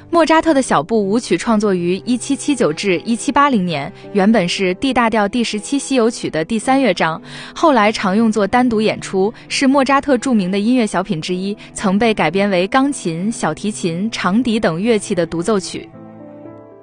莫扎特的小步舞曲创作于1779至1780年，原本是 D 大调第17西游曲的第3乐章，后来常用作单独演出，是莫扎特著名的音乐小品之一，曾被改编为钢琴、小提琴、长笛等乐器的独奏曲。